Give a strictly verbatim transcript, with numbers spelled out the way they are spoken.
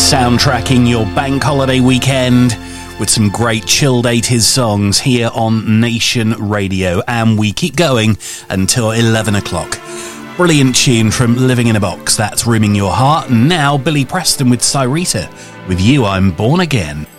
soundtracking your bank holiday weekend with some great chilled eighties songs here on Nation Radio, and we keep going until eleven o'clock. Brilliant tune from Living in a Box, that's Rooming Your Heart. And now Billy Preston with Cyrita, with You I'm Born Again.